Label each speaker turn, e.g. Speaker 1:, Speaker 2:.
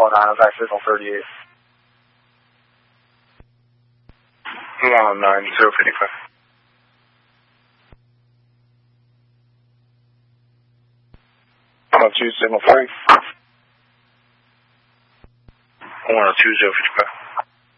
Speaker 1: call 905 signal 38. 19055. 102 signal 3. 102 055.